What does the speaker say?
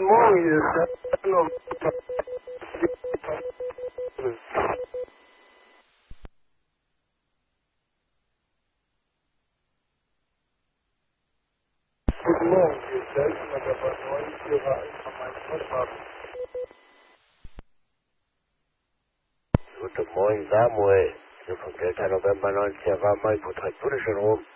Guten Morgen, hier ist noch. Guten Morgen, hier ist Selten, aber bei 941 von meinem Vortrag. Guten Morgen, Samuel. Hier von Delta November 90 war mein Porträt. Wurde schon rum.